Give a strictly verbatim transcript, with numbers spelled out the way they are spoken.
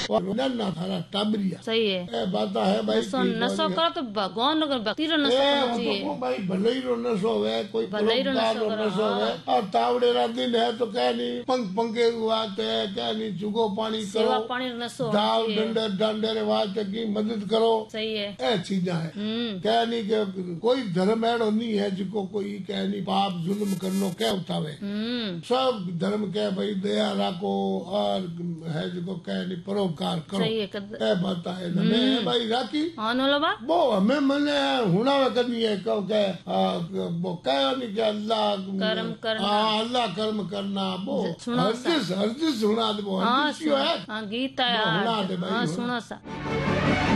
ना थारा टाबरिया सही है। ए बात है भाई नशो नशो करो तो भगवान को भक्ति रो नशो करना चाहिए। तो भाई भले ही रो नशो है, कोई भले ही रो नशो नशो है। और तावड़े रा दिन है तो कह नहीं पंख पंखे वात है, कह नहीं चुगो पानी करो, सेवा पानी नशो दाव डंडे डंडे वात की मदद करो। सही है। ए चीजा है। कह नहीं के कोई धर्म एड़ो नहीं है जिको कोई कह नहीं पाप जुल्म करनो क्या उठावे। सब धर्म के भाई दया राखो और है जिको कह नहीं परोपकार करो। सही है। ए बात है ना भाई राखी हाँ नोलो बा वो हमें मने हुना करनी है कब के वो कह नहीं के अल्लाह कर्म करना। हाँ अल्लाह कर्म करना वो हरजिस हरजिस सुना दे वो हाँ हरजिस क्यों है। हाँ गीता है। सुना दे भाई हाँ सुनो सा।